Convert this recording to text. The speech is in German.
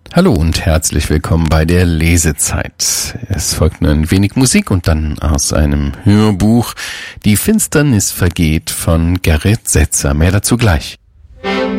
Hallo und herzlich willkommen bei der Lesezeit. Es folgt nur ein wenig Musik und dann aus einem Hörbuch Die Finsternis vergeht von Gerrit Setzer. Mehr dazu gleich.